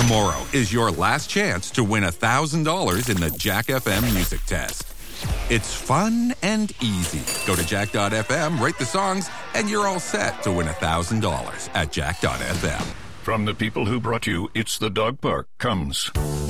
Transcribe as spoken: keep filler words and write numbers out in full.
Tomorrow is your last chance to win one thousand dollars in the Jack F M Music Test. It's fun and easy. Go to jack dot f m, rate the songs, and you're all set to win one thousand dollars at jack dot f m. From the people who brought you It's the Dog Park comes